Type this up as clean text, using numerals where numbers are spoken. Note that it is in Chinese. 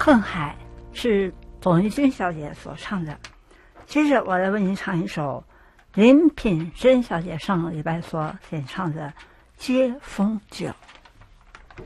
恨海》是董玉君小姐所唱的。接着我来为您唱一首林品珍小姐上个礼拜所演唱的《接风酒》。